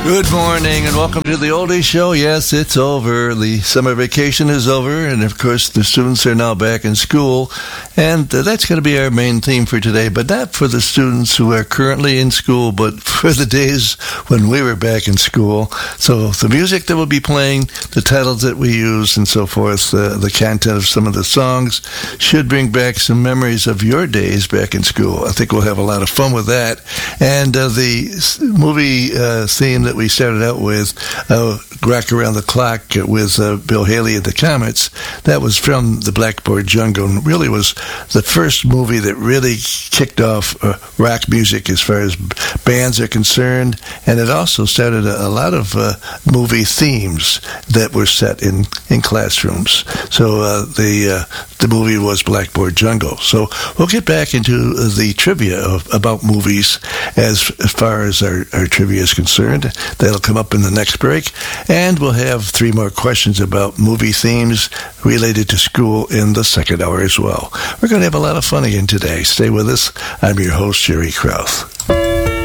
Good morning and welcome to the Oldie Show. Yes, it's over. The summer vacation is over, and of course the students are now back in school, and that's going to be our main theme for today, but not for the students who are currently in school, but for the days when we were back in school. So the music that we'll be playing, the titles that we use, and so forth, the content of some of the songs should bring back some memories of your days back in school. I think we'll have a lot of fun with that. And the movie theme that we started out with, Rock Around the Clock with Bill Haley and the Comets, that was from the Blackboard Jungle, and really was the first movie that really kicked off rock music as far as bands are concerned, and it also started a lot of movie themes that were set in classrooms. So the movie was Blackboard Jungle. So we'll get back into the trivia about movies as far as our trivia is concerned. That'll come up in the next break. And we'll have 3 more questions about movie themes related to school in the second hour as well. We're going to have a lot of fun again today. Stay with us. I'm your host, Jerry Krauth.